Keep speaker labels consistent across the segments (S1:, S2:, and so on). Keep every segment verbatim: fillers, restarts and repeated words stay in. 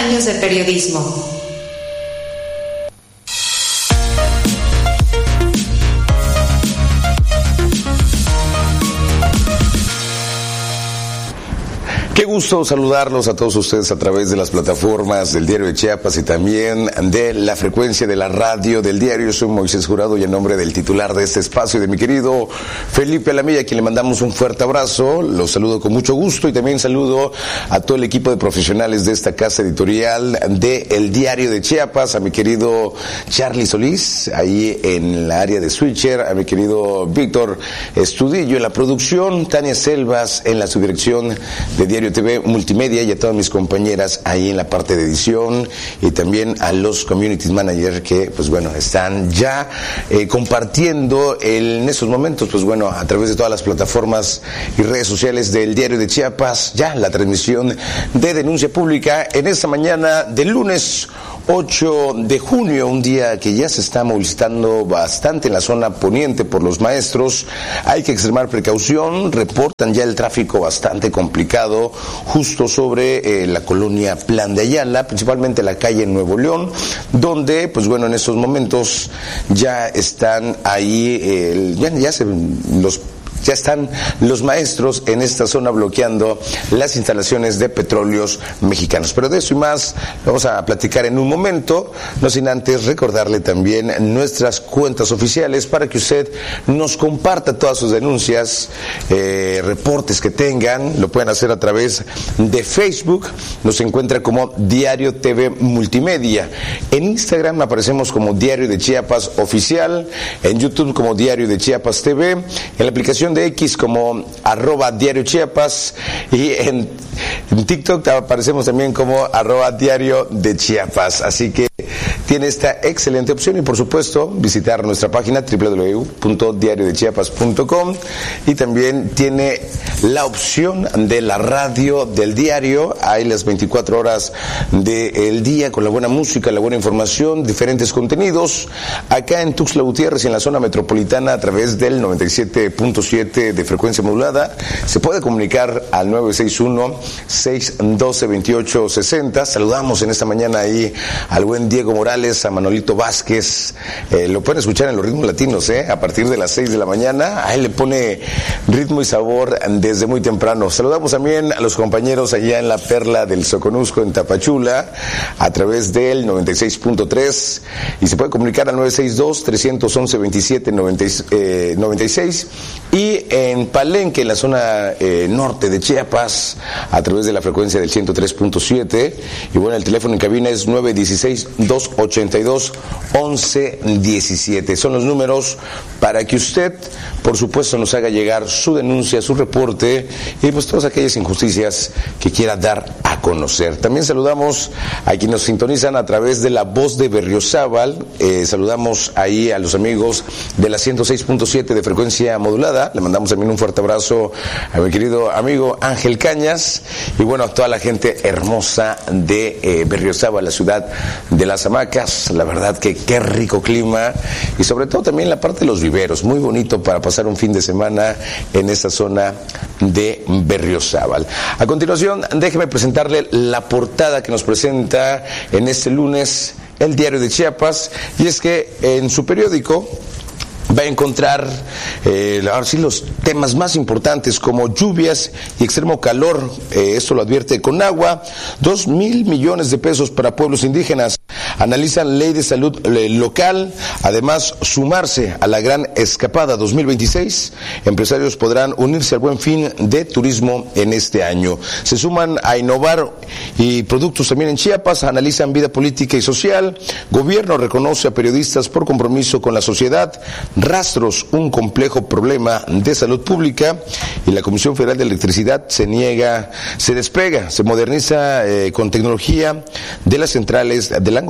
S1: años de periodismo.
S2: Qué gusto saludarlos a todos ustedes a través de las plataformas del Diario de Chiapas y también de la frecuencia de la radio del diario. Soy Moisés Jurado y en nombre del titular de este espacio, de mi querido Felipe Alamilla, a quien le mandamos un fuerte abrazo. Los saludo con mucho gusto y también saludo a todo el equipo de profesionales de esta casa editorial de El Diario de Chiapas, a mi querido Charlie Solís, ahí en la área de Switcher, a mi querido Víctor Estudillo en la producción, Tania Selvas en la subdirección de Diario T V Multimedia y a todas mis compañeras ahí en la parte de edición y también a los community managers que pues bueno están ya eh, compartiendo el, en estos momentos pues bueno a través de todas las plataformas y redes sociales del Diario de Chiapas ya la transmisión de Denuncia Pública en esta mañana del lunes ocho de junio, un día que ya se está movilizando bastante en la zona poniente por los maestros. Hay que extremar precaución, reportan ya el tráfico bastante complicado justo sobre eh, la colonia Plan de Ayala, principalmente la calle Nuevo León, donde pues bueno en estos momentos ya están ahí, eh, ya, ya se los Ya están los maestros en esta zona bloqueando las instalaciones de Petróleos Mexicanos. Pero de eso y más vamos a platicar en un momento, no sin antes recordarle también nuestras cuentas oficiales para que usted nos comparta todas sus denuncias, eh, reportes que tengan. Lo pueden hacer a través de Facebook, nos encuentra como Diario T V Multimedia. En Instagram aparecemos como Diario de Chiapas Oficial, en YouTube como Diario de Chiapas T V, en la aplicación de X como arroba Diario Chiapas y en, en TikTok aparecemos también como arroba Diario de Chiapas. Así que tiene esta excelente opción y por supuesto visitar nuestra página doble u doble u doble u punto diario de chiapas punto com y también tiene la opción de la radio del diario. Hay las veinticuatro horas del día con la buena música, la buena información, diferentes contenidos acá en Tuxtla Gutiérrez y en la zona metropolitana a través del noventa y siete punto siete de frecuencia modulada. Se puede comunicar al nueve seis uno, seis uno dos, dos ocho seis cero. Saludamos en esta mañana ahí al buen Diego Morales, a Manolito Vázquez. Eh, lo pueden escuchar en los ritmos latinos, ¿eh? A partir de las seis de la mañana. A él le pone ritmo y sabor desde muy temprano. Saludamos también a los compañeros allá en la Perla del Soconusco, en Tapachula, a través del noventa y seis punto tres. Y se puede comunicar al nueve seis dos, tres uno uno, dos siete noventa y seis. Y en Palenque, en la zona eh, norte de Chiapas, a través de la frecuencia del ciento tres punto siete. Y bueno, el teléfono en cabina es nueve uno seis, dos ocho dos, once diecisiete. Son los números para que usted, por supuesto, nos haga llegar su denuncia, su reporte y pues todas aquellas injusticias que quiera dar a conocer. También saludamos a quienes nos sintonizan a través de la voz de Berriozábal. Eh, saludamos ahí a los amigos de la ciento seis punto siete de frecuencia modulada. Le mandamos también un fuerte abrazo a mi querido amigo Ángel Cañas y bueno, a toda la gente hermosa de eh, Berriozábal, la ciudad de las hamacas. La verdad que qué rico clima y sobre todo también la parte de los viveros, muy bonito para pasar un fin de semana en esta zona de Berriozábal. A continuación, déjeme presentarle la portada que nos presenta en este lunes el Diario de Chiapas, y es que en su periódico va a encontrar eh, ahora sí los temas más importantes como lluvias y extremo calor. Eh, esto lo advierte Conagua. Dos mil millones de pesos para pueblos indígenas. Analizan ley de salud eh, local. Además, sumarse a la gran escapada dos mil veintiséis. Empresarios podrán unirse al Buen Fin de Turismo en este año. Se suman a innovar y productos también en Chiapas. Analizan vida política y social. Gobierno reconoce a periodistas por compromiso con la sociedad. Rastros, un complejo problema de salud pública, y la Comisión Federal de Electricidad se niega, se despega, se moderniza eh, con tecnología de las centrales de Langostura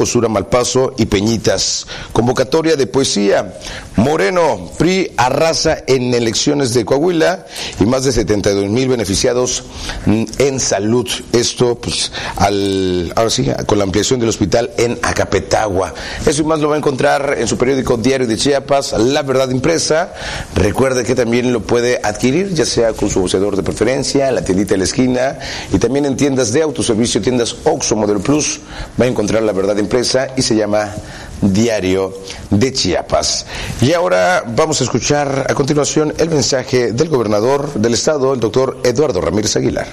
S2: Angostura, Malpaso y Peñitas. Convocatoria de poesía. Moreno, P R I arrasa en elecciones de Coahuila y más de setenta y dos mil beneficiados en salud. Esto, pues, al, ahora sí, con la ampliación del hospital en Acapetagua. Eso y más lo va a encontrar en su periódico Diario de Chiapas, La Verdad Impresa. Recuerde que también lo puede adquirir, ya sea con su voceador de preferencia, en la tiendita de la esquina, y también en tiendas de autoservicio, tiendas Oxxo Modelo Plus. Va a encontrar La Verdad Impresa y se llama Diario de Chiapas. Y ahora vamos a escuchar a continuación el mensaje del gobernador del estado, el doctor Eduardo Ramírez Aguilar.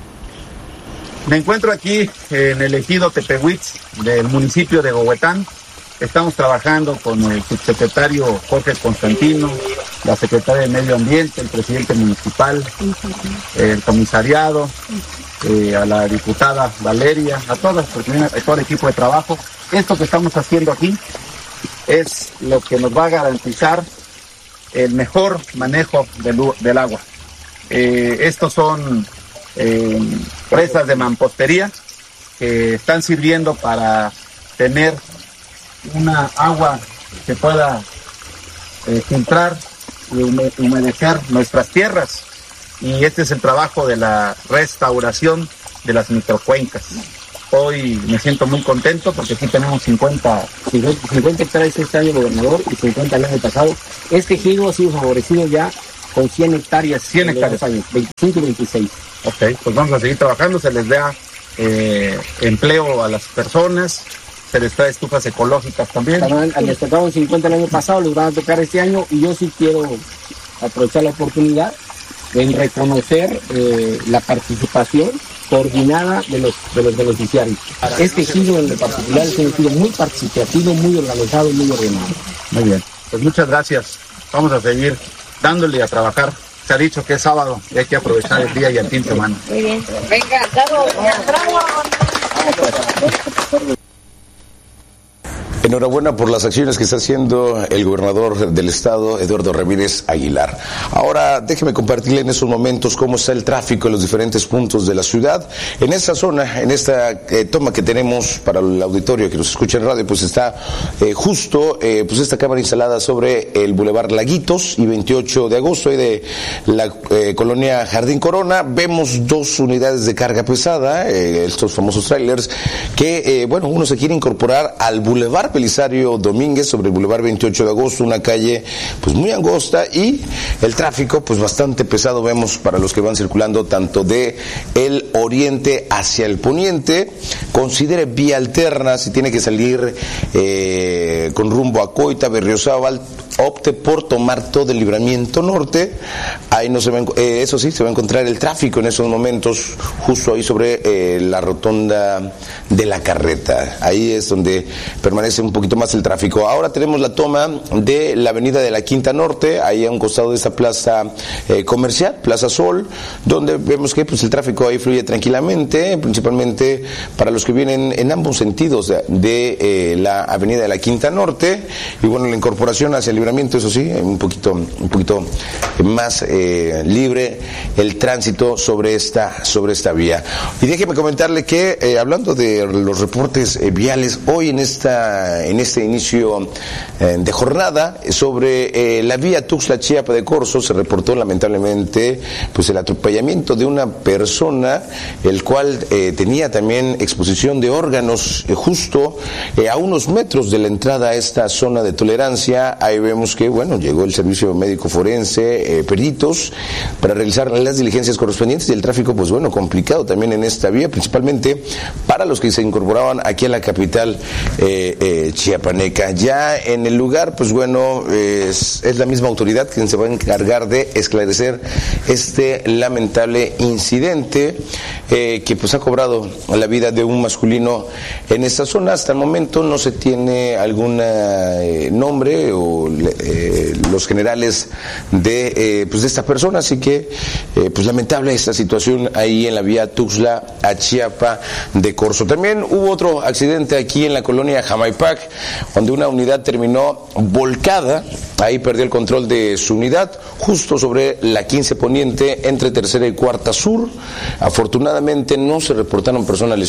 S1: Me encuentro aquí en el ejido Tepehuitz del municipio de Huehuetán. Estamos trabajando con el subsecretario Jorge Constantino, la secretaria de Medio Ambiente, el presidente municipal, el comisariado, eh, a la diputada Valeria, a todas, a todo el equipo de trabajo. Esto que estamos haciendo aquí es lo que nos va a garantizar el mejor manejo del, del agua. Eh, estos son eh, presas de mampostería que están sirviendo para tener una agua que pueda eh, filtrar y humedecer nuestras tierras, y este es el trabajo de la restauración de las microcuencas. Hoy me siento muy contento porque aquí tenemos cincuenta, cincuenta hectáreas este año, gobernador, y cincuenta el año pasado. Este ejido ha sido favorecido ya con cien hectáreas, cien hectáreas, años, veinticinco y veintiséis. Ok, pues vamos a seguir trabajando, se les da eh, empleo a las personas, se les trae estufas ecológicas también. también les tocaron cincuenta el año pasado, les van a tocar este año, y yo sí quiero aprovechar la oportunidad de reconocer eh, la participación coordinada de los, de los beneficiarios. Este ejido en particular es un ejido muy participativo, muy organizado y muy ordenado. Muy bien, pues muchas gracias. Vamos a seguir dándole a trabajar. Se ha dicho que es sábado y hay que aprovechar el día y el fin de semana. Muy bien, venga, bravo, bravo.
S2: Enhorabuena por las acciones que está haciendo el gobernador del estado, Eduardo Ramírez Aguilar. Ahora, déjeme compartirle en estos momentos cómo está el tráfico en los diferentes puntos de la ciudad. En esta zona, en esta eh, toma que tenemos para el auditorio que nos escucha en radio, pues está eh, justo eh, pues esta cámara instalada sobre el Boulevard Laguitos y veintiocho de agosto y de la eh, colonia Jardín Corona. Vemos dos unidades de carga pesada, eh, estos famosos trailers, que, eh, bueno, uno se quiere incorporar al Boulevard Belisario Domínguez sobre el Boulevard veintiocho de agosto, una calle pues muy angosta, y el tráfico pues bastante pesado vemos para los que van circulando tanto de el oriente hacia el poniente. Considere vía alterna si tiene que salir eh, con rumbo a Coita, Berriozábal, opte por tomar todo el libramiento norte. Ahí no se va, eh, eso sí, se va a encontrar el tráfico en esos momentos justo ahí sobre eh, la rotonda de la Carreta. Ahí es donde permanece un poquito más el tráfico. Ahora tenemos la toma de la avenida de la Quinta Norte, ahí a un costado de esta plaza eh, comercial, Plaza Sol, donde vemos que pues el tráfico ahí fluye tranquilamente, principalmente para los que vienen en ambos sentidos de, de eh, la avenida de la Quinta Norte, y bueno, la incorporación hacia el libramiento, eso sí, un poquito, un poquito más eh, libre el tránsito sobre esta, sobre esta vía. Y déjeme comentarle que eh, hablando de los reportes eh, viales, hoy en esta en este inicio eh, de jornada sobre eh, la vía Tuxtla-Chiapa de Corzo se reportó lamentablemente pues el atropellamiento de una persona, el cual eh, tenía también exposición de órganos eh, justo eh, a unos metros de la entrada a esta zona de tolerancia. Ahí vemos que bueno, llegó el servicio médico forense, eh, peritos para realizar las diligencias correspondientes, y el tráfico pues bueno, complicado también en esta vía, principalmente para los que se incorporaban aquí a la capital eh, eh, chiapaneca. Ya en el lugar, pues bueno, es, es la misma autoridad quien se va a encargar de esclarecer este lamentable incidente eh, que pues ha cobrado la vida de un masculino en esta zona. Hasta el momento no se tiene algún eh, nombre o eh, los generales de eh, pues de esta persona, así que eh, pues lamentable esta situación ahí en la vía Tuxtla a Chiapa de Corzo. También hubo otro accidente aquí en la colonia Jamaipac, donde una unidad terminó volcada. Ahí perdió el control de su unidad justo sobre la quince Poniente entre Tercera y Cuarta Sur. Afortunadamente no se reportaron personas lesionadas,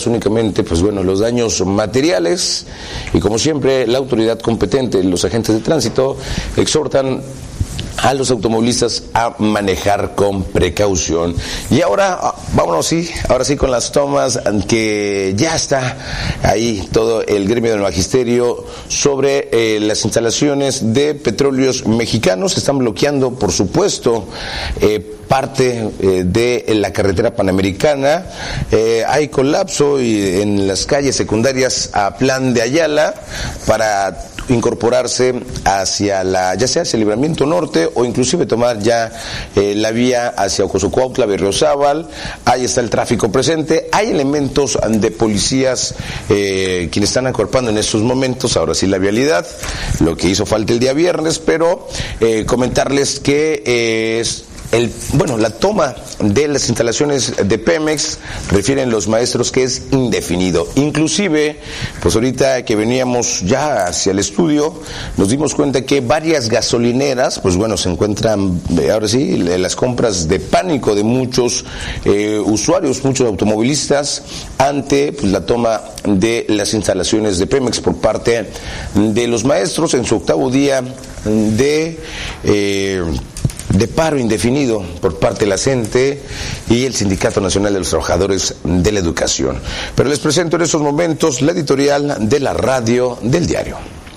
S2: únicamente, pues bueno, los daños materiales, y como siempre, la autoridad competente, los agentes de tránsito, exhortan a los automovilistas a manejar con precaución. Y ahora, vámonos, sí, ahora sí con las tomas, que ya está ahí todo el gremio del magisterio sobre eh, las instalaciones de Petróleos Mexicanos. Están bloqueando, por supuesto, eh, parte eh, de la carretera panamericana. Eh, hay colapso y en las calles secundarias a Plan de Ayala para incorporarse hacia la, ya sea hacia el Libramiento Norte o inclusive tomar ya eh, la vía hacia Ocosocuautla, Berriozábal. Ahí está el tráfico presente. Hay elementos de policías eh, quienes están acorpando en estos momentos, ahora sí, la vialidad, lo que hizo falta el día viernes, pero eh, comentarles que eh, es El, bueno, la toma de las instalaciones de Pemex, refieren los maestros que es indefinido. Inclusive, pues ahorita que veníamos ya hacia el estudio, nos dimos cuenta que varias gasolineras, pues bueno, se encuentran, ahora sí, las compras de pánico de muchos eh, usuarios, muchos automovilistas, ante pues, la toma de las instalaciones de Pemex por parte de los maestros en su octavo día de... Eh, de paro indefinido por parte de la CENTE y el Sindicato Nacional de los Trabajadores de la Educación. Pero les presento en estos momentos la editorial de la Radio del Diario.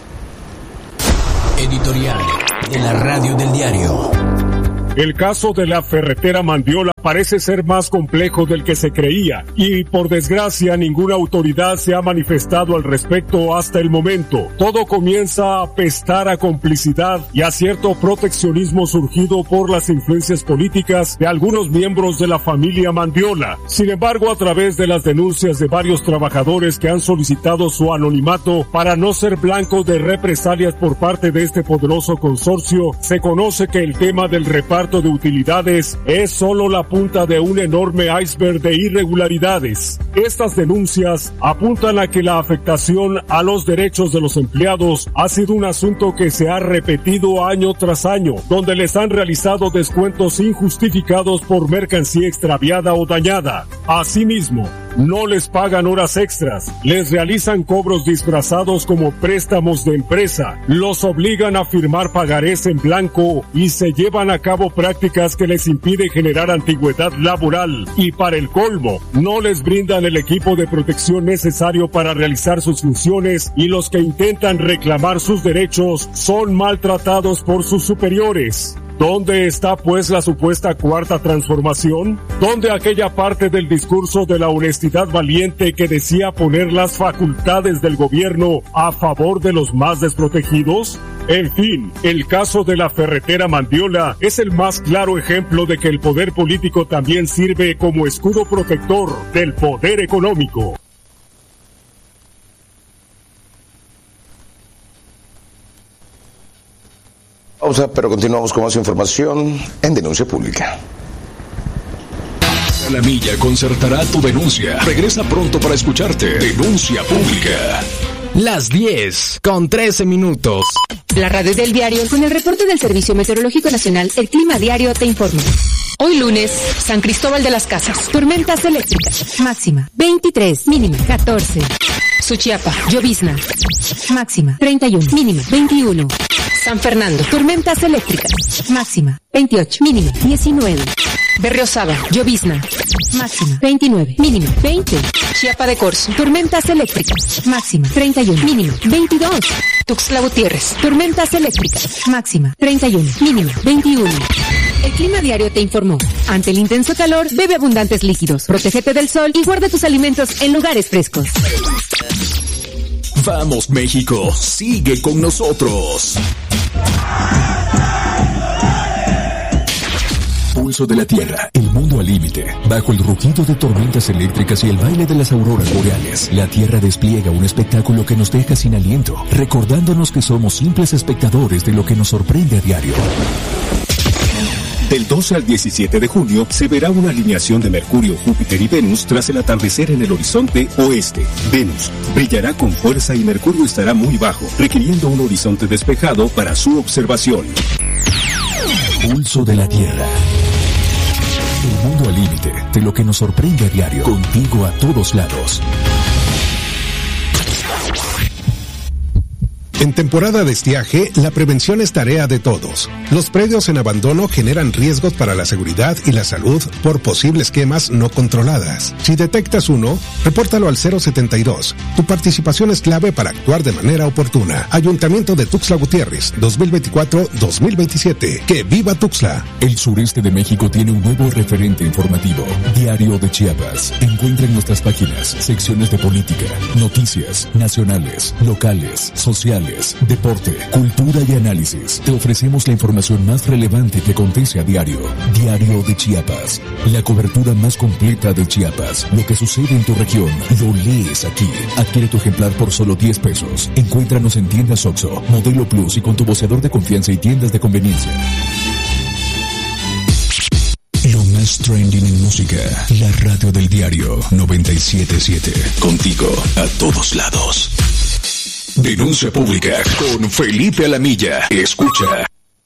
S3: Editorial de la Radio del Diario.
S4: El caso de la ferretera Mandiola parece ser más complejo del que se creía y, por desgracia, ninguna autoridad se ha manifestado al respecto hasta el momento. Todo comienza a apestar a complicidad y a cierto proteccionismo surgido por las influencias políticas de algunos miembros de la familia Mandiola. Sin embargo, a través de las denuncias de varios trabajadores que han solicitado su anonimato para no ser blanco de represalias por parte de este poderoso consorcio, se conoce que el tema del reparto de utilidades es solo la punta de un enorme iceberg de irregularidades. Estas denuncias apuntan a que la afectación a los derechos de los empleados ha sido un asunto que se ha repetido año tras año, donde les han realizado descuentos injustificados por mercancía extraviada o dañada. Asimismo, no les pagan horas extras, les realizan cobros disfrazados como préstamos de empresa, los obligan a firmar pagarés en blanco y se llevan a cabo prácticas que les impiden generar antigüedad laboral y, para el colmo, no les brindan el equipo de protección necesario para realizar sus funciones y los que intentan reclamar sus derechos son maltratados por sus superiores. ¿Dónde está, pues, la supuesta cuarta transformación? ¿Dónde aquella parte del discurso de la honestidad valiente que decía poner las facultades del gobierno a favor de los más desprotegidos? En fin, el caso de la ferretera Mandiola es el más claro ejemplo de que el poder político también sirve como escudo protector del poder económico.
S2: Pausa, pero continuamos con más información en Denuncia Pública.
S3: La Milla concertará tu denuncia. Regresa pronto para escucharte. Denuncia Pública. Las diez con trece minutos.
S5: La Radio del Diario, con el reporte del Servicio Meteorológico Nacional, el Clima Diario te informa. Hoy lunes, San Cristóbal de las Casas, tormentas eléctricas, máxima veintitrés, mínima catorce. Suchiapa, llovizna, máxima treinta y uno, mínima veintiuno. San Fernando, tormentas eléctricas, máxima veintiocho, mínima diecinueve. Berriozábal, llovizna, máxima veintinueve, mínima veinte. Chiapa de Corzo, tormentas eléctricas, máxima treinta y uno, mínima veintidós. Tuxtla Gutiérrez, tormentas eléctricas, máxima treinta y uno, mínima veintiuno. El Clima Diario te informó. Ante el intenso calor, bebe abundantes líquidos, protégete del sol y guarda tus alimentos en lugares frescos.
S3: Vamos, México, sigue con nosotros. Pulso de la Tierra, el mundo al límite. Bajo el rugido de tormentas eléctricas y el baile de las auroras boreales, la Tierra despliega un espectáculo que nos deja sin aliento, recordándonos que somos simples espectadores de lo que nos sorprende a diario. Del doce al diecisiete de junio se verá una alineación de Mercurio, Júpiter y Venus tras el atardecer en el horizonte oeste. Venus brillará con fuerza y Mercurio estará muy bajo, requiriendo un horizonte despejado para su observación. Pulso de la Tierra. El mundo al límite de lo que nos sorprende a diario, contigo a todos lados.
S6: En temporada de estiaje, la prevención es tarea de todos. Los predios en abandono generan riesgos para la seguridad y la salud por posibles quemas no controladas. Si detectas uno, repórtalo al cero setenta y dos. Tu participación es clave para actuar de manera oportuna. Ayuntamiento de Tuxtla Gutiérrez, dos mil veinticuatro a dos mil veintisiete. ¡Que viva Tuxtla!
S3: El sureste de México tiene un nuevo referente informativo. Diario de Chiapas. Encuentra en nuestras páginas secciones de política, noticias nacionales, locales, sociales, deporte, cultura y análisis. Te ofrecemos la información más relevante que acontece a diario. Diario de Chiapas. La cobertura más completa de Chiapas. Lo que sucede en tu región, lo lees aquí. Adquiere tu ejemplar por solo diez pesos. Encuéntranos en tiendas Oxxo, Modelo Plus y con tu voceador de confianza y tiendas de conveniencia. Lo más trending en música. La radio del diario noventa y siete punto siete. Contigo a todos lados. Denuncia pública con Felipe Alamilla. Escucha.